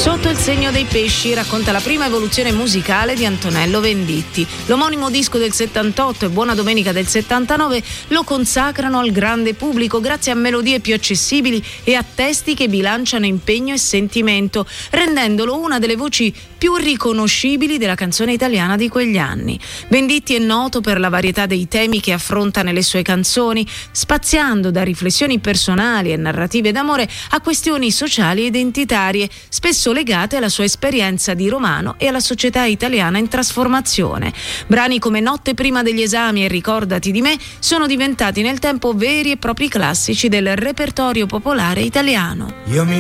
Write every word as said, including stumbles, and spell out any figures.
Sotto il segno dei pesci racconta la prima evoluzione musicale di Antonello Venditti. L'omonimo disco del settantotto e Buona Domenica del settantanove lo consacrano al grande pubblico grazie a melodie più accessibili e a testi che bilanciano impegno e sentimento, rendendolo una delle voci più riconoscibili della canzone italiana di quegli anni. Venditti è noto per la varietà dei temi che affronta nelle sue canzoni, spaziando da riflessioni personali e narrative d'amore a questioni sociali e identitarie, spesso legate alla sua esperienza di romano e alla società italiana in trasformazione. Brani come Notte prima degli esami e Ricordati di me sono diventati nel tempo veri e propri classici del repertorio popolare italiano. Io mi